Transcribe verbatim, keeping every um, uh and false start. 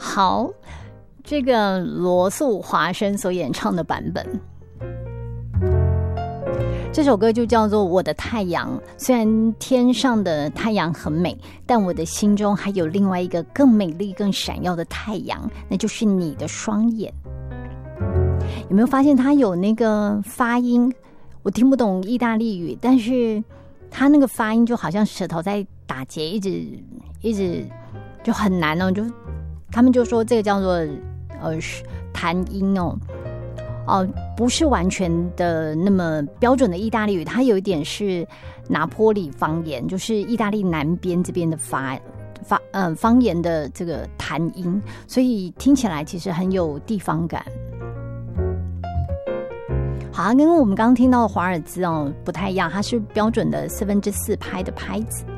好，这个罗素华生所演唱的版本，这首歌就叫做《我的太阳》。虽然天上的太阳很美，但我的心中还有另外一个更美丽、更闪耀的太阳，那就是你的双眼。有没有发现它有那个发音？我听不懂意大利语，但是它那个发音就好像舌头在打结，一直一直就很难哦。就他们就说这个叫做呃弹音哦。哦，不是完全的那么标准的意大利语，它有一点是拿坡里方言，就是意大利南边这边的发发呃方言的这个弹音，所以听起来其实很有地方感。好，跟我们刚刚听到的华尔兹哦不太一样，它是标准的四分之四拍的拍子。